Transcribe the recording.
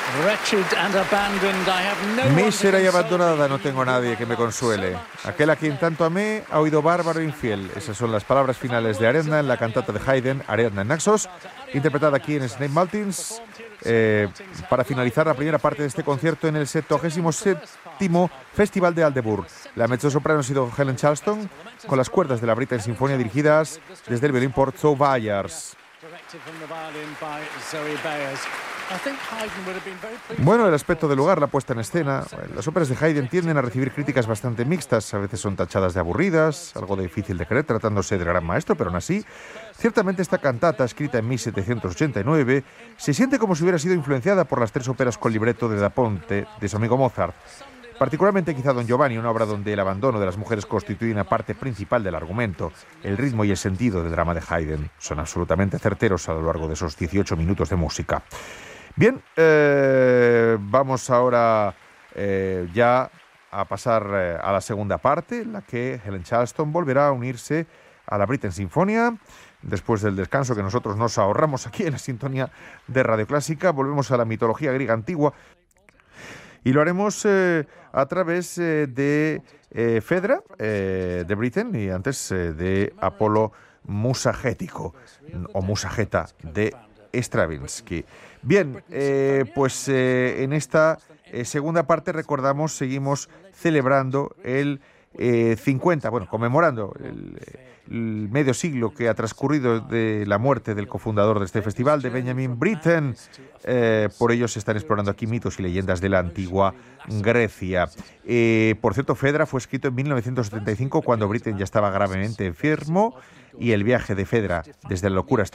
Mísera y abandonada, no tengo a nadie que me consuele. Aquel a quien tanto amé ha oído bárbaro e infiel. Esas son las palabras finales de Ariadna en la cantata de Haydn, Ariadna en Naxos, interpretada aquí en St. Maltins, para finalizar la primera parte de este concierto en el 77º Festival de Aldeburgh. La mezzosoprano ha sido Helen Charleston, con las cuerdas de la Britten Sinfonia dirigidas desde el violín por Zoe Byers. Bueno, el aspecto del lugar, la puesta en escena. Las óperas de Haydn tienden a recibir críticas bastante mixtas. A veces son tachadas de aburridas, algo difícil de creer tratándose del gran maestro, pero aún así, ciertamente esta cantata, escrita en 1789, se siente como si hubiera sido influenciada por las tres óperas con libreto de Da Ponte de su amigo Mozart. Particularmente quizá Don Giovanni, una obra donde el abandono de las mujeres constituye una parte principal del argumento. El ritmo y el sentido del drama de Haydn son absolutamente certeros a lo largo de esos 18 minutos de música. Bien, vamos ahora ya a pasar a la segunda parte, en la que Helen Charleston volverá a unirse a la Britten Sinfonia. Después del descanso que nosotros nos ahorramos aquí en la sintonía de Radio Clásica, volvemos a la mitología griega antigua. Y lo haremos a través de Fedra, de Britten, y antes de Apolo Musagético, o Musageta, de Stravinsky. Bien, pues en esta segunda parte seguimos celebrando el 50, conmemorando el medio siglo que ha transcurrido de la muerte del cofundador de este festival, de Benjamin Britten. Por ello se están explorando aquí mitos y leyendas de la antigua Grecia. Por cierto, Fedra fue escrito en 1975, cuando Britten ya estaba gravemente enfermo, y el viaje de Fedra desde la locura hasta